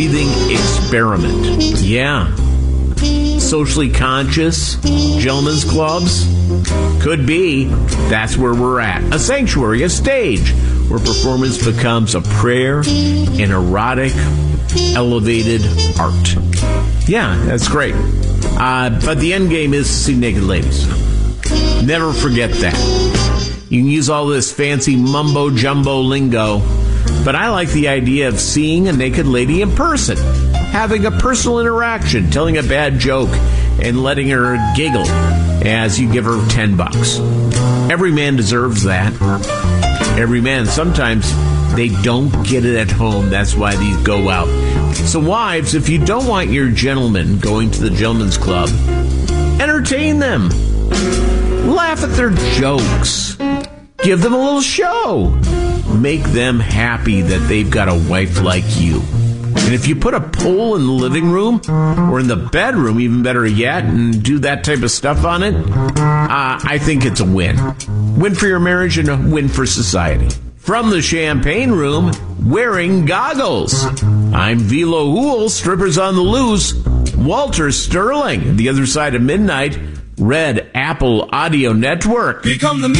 breathing experiment. Yeah. Socially conscious gentlemen's clubs? Could be. That's where we're at. A sanctuary, a stage, where performance becomes a prayer in erotic, elevated art. Yeah, that's great. But the end game is to see naked ladies. Never forget that. You can use all this fancy mumbo-jumbo lingo, but I like the idea of seeing a naked lady in person, having a personal interaction, telling a bad joke, and letting her giggle as you give her $10. Every man deserves that. Every man. Sometimes they don't get it at home. That's why these go out. So wives, if you don't want your gentlemen going to the gentleman's club, entertain them. Laugh at their jokes. Give them a little show. Make them happy that they've got a wife like you. And if you put a pole in the living room or in the bedroom, even better yet, and do that type of stuff on it, I think it's a win. Win for your marriage and a win for society. From the champagne room, wearing goggles, I'm Velo Hool, strippers on the loose, Walter Sterling, The Other Side of Midnight, Red Apple Audio Network. Become the